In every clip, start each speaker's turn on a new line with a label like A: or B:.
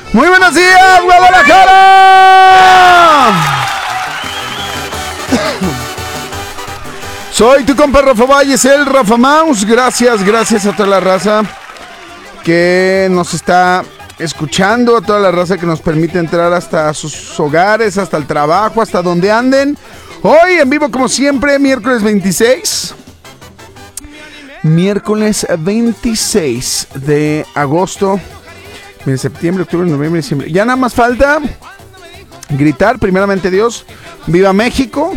A: Muy buenos días, Guadalajara. Soy tu compa Rafa Valles, el Rafa Mouse. Gracias a toda la raza que nos está escuchando, a toda la raza que nos permite entrar hasta sus hogares, hasta el trabajo, hasta donde anden. Hoy en vivo como siempre, miércoles 26. Miércoles 26 de agosto. Septiembre, octubre, noviembre, diciembre. Ya nada más falta gritar, primeramente Dios, ¡viva México!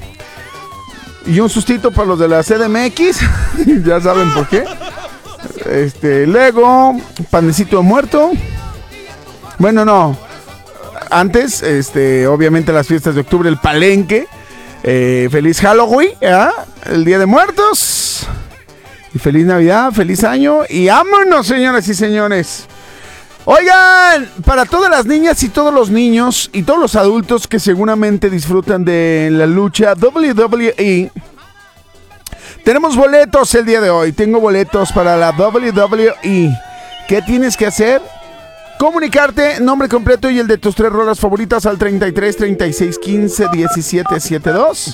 A: Y un sustito para los de la CDMX. Ya saben por qué. Luego, panecito de muerto. Bueno, no. Antes, obviamente las fiestas de octubre, el palenque. Feliz Halloween, el Día de Muertos. Y feliz Navidad, feliz año. Y vámonos, señoras y señores. Oigan, para todas las niñas y todos los niños y todos los adultos que seguramente disfrutan de la lucha WWE, tenemos boletos el día de hoy. Tengo boletos para la WWE. ¿Qué tienes que hacer? Comunicarte, nombre completo y el de tus 3 rolas favoritas al 33 36 15 17 72.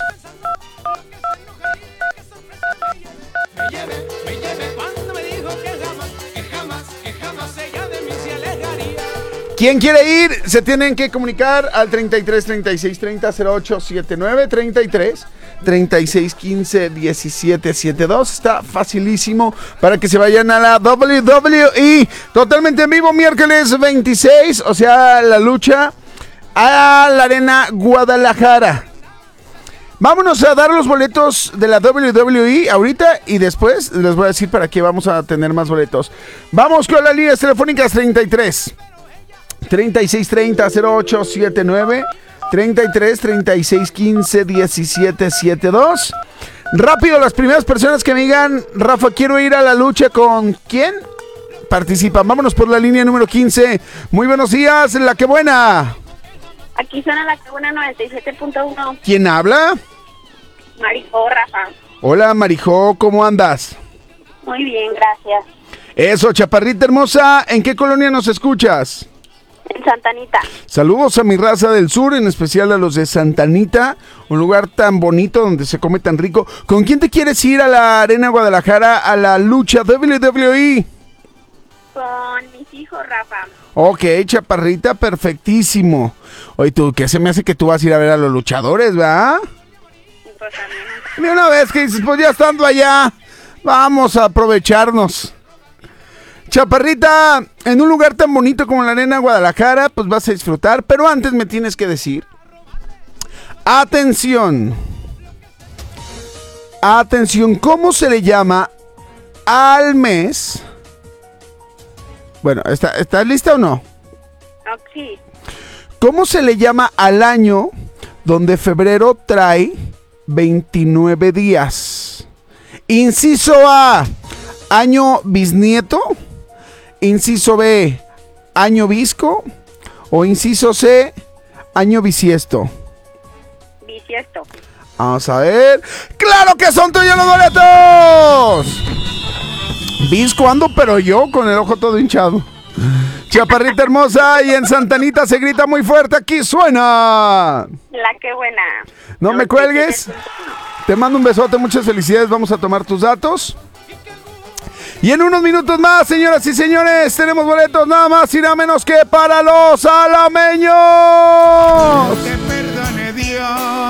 A: ¿Quién quiere ir? Se tienen que comunicar al 33 36 30 08 79 33 36 15 17 72. Está facilísimo para que se vayan a la WWE. Totalmente en vivo, miércoles 26. O sea, la lucha a la Arena Guadalajara. Vámonos a dar los boletos de la WWE ahorita y después les voy a decir para qué vamos a tener más boletos. Vamos con las líneas telefónicas 33 36 30 08 79 33 36 15 17 72. Rápido, las primeras personas que me digan, Rafa, quiero ir a la lucha con ¿quién? Participan. Vámonos por la línea número 15. Muy buenos días, la que buena.
B: Aquí suena la que buena 97.1.
A: ¿Quién habla?
B: Marijó, Rafa.
A: Hola, Marijó, ¿cómo andas?
B: Muy bien, gracias.
A: Eso, chaparrita hermosa, ¿en qué colonia nos escuchas?
B: En Santa Anita.
A: Saludos a mi raza del sur, en especial a los de Santa Anita, un lugar tan bonito donde se come tan rico. ¿Con quién te quieres ir a la Arena Guadalajara a la lucha WWE?
B: Con mis hijos, Rafa.
A: Ok, chaparrita, perfectísimo. Oye, ¿tú qué se me hace que tú vas a ir a ver a los luchadores, verdad?
B: Pues también.
A: De una vez que dices, pues ya estando allá, vamos a aprovecharnos. Chaparrita, en un lugar tan bonito como la Arena Guadalajara, pues vas a disfrutar, pero antes me tienes que decir, atención, ¿cómo se le llama al mes? Bueno, ¿estás lista o no?
B: Sí.
A: ¿Cómo se le llama al año donde febrero trae 29 días? Inciso A, año bisnieto. Inciso B, año visco. O inciso C, año bisiesto.
B: Bisiesto.
A: Vamos a ver. ¡Claro que son tuyos los boletos! Visco ando, pero yo con el ojo todo hinchado. Chaparrita hermosa, y en Santa Anita se grita muy fuerte. Aquí suena
B: La que buena.
A: No me cuelgues. Te mando un besote, muchas felicidades. Vamos a tomar tus datos. Y en unos minutos más, señoras y señores, tenemos boletos nada más y nada menos que para los alameños.
C: Que perdone Dios.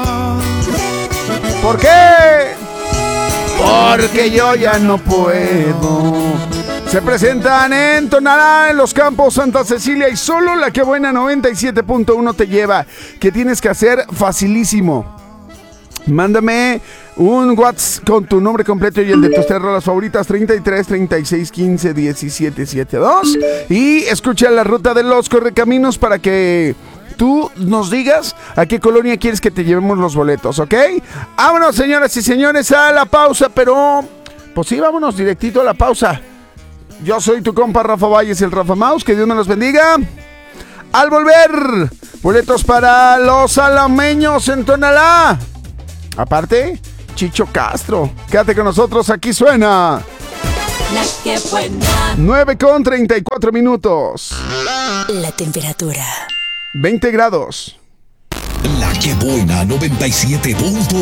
A: ¿Por qué? Porque yo ya no puedo. Se presentan en Tonalá, en los Campos Santa Cecilia, y solo la que buena 97.1 te lleva. ¿Qué tienes que hacer? Facilísimo. Mándame un WhatsApp con tu nombre completo y el de tus 3 rolas favoritas, 33 36 15 17 72, y escucha la ruta de los correcaminos para que tú nos digas a qué colonia quieres que te llevemos los boletos, ¿ok? Vámonos, señoras y señores, a la pausa, pero pues sí, vámonos directito a la pausa. Yo soy tu compa Rafa Valles, el Rafa Mouse, que Dios me los bendiga. Al volver, boletos para los alameños en Tonalá. Aparte, Chicho Castro. Quédate con nosotros, aquí suena
D: La que buena.
A: 9:34.
D: La temperatura.
A: 20 grados.
E: La que buena 97.1.